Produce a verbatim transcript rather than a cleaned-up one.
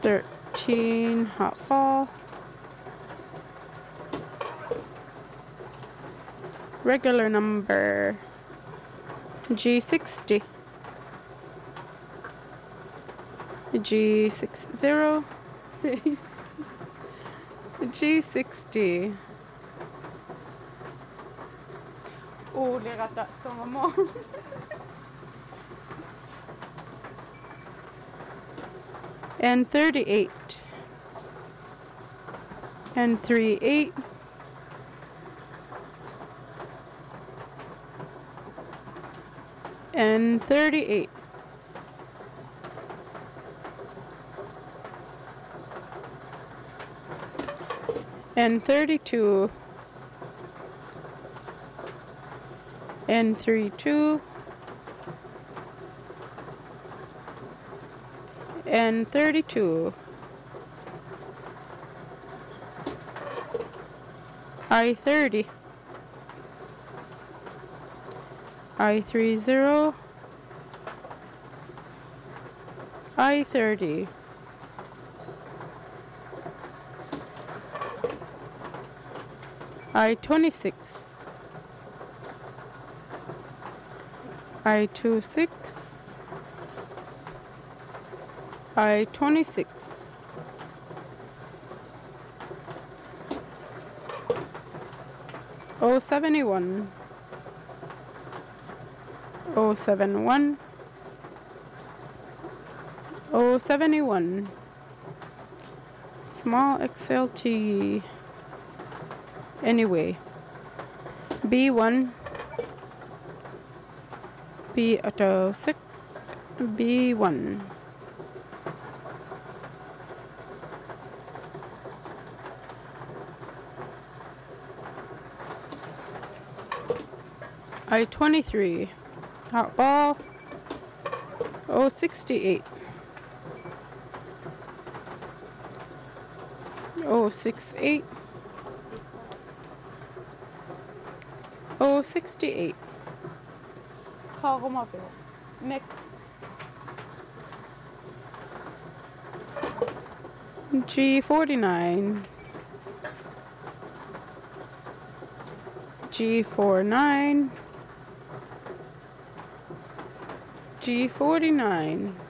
thirteen hot ball. Regular number G sixty. G sixty. G sixty. Oh, lirat dat som mo. And thirty-eight. And three eight. And thirty-eight. And thirty-two. And three two. And thirty-two. I thirty. I three zero. I thirty. I twenty-six. I two six. I twenty-six. Oh seventy-one. Oh seven one. Oh seventy-one. Small X L T. Anyway, B one. B auto six. B one. I twenty-three. Hot ball. Oh sixty-eight. Oh six eight. Oh sixty-eight. Call them up. Next. G forty-nine. G forty-nine. G forty-nine.